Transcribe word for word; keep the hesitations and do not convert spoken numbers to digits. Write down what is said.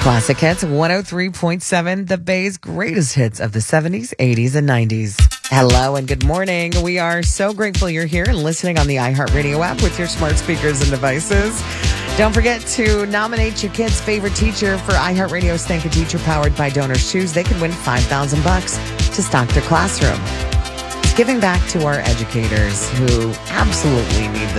Classic Hits one oh three point seven, the Bay's greatest hits of the seventies, eighties, and nineties. Hello and good morning. We are so grateful you're here and listening on the iHeartRadio app with your smart speakers and devices. Don't forget to nominate your kid's favorite teacher for iHeartRadio's Thank a Teacher powered by Donor Shoes. They could win five thousand bucks to stock their classroom. It's giving back to our educators who absolutely need